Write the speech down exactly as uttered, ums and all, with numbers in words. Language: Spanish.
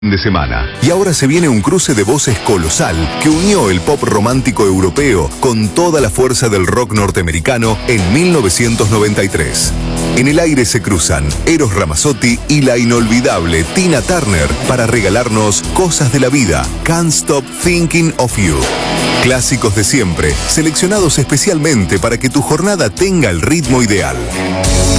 de semana. Y ahora se viene un cruce de voces colosal que unió el pop romántico europeo con toda la fuerza del rock norteamericano en mil novecientos noventa y tres. En el aire se cruzan Eros Ramazzotti y la inolvidable Tina Turner para regalarnos Cosas de la Vida, Can't Stop Thinking of You. Clásicos de siempre, seleccionados especialmente para que tu jornada tenga el ritmo ideal.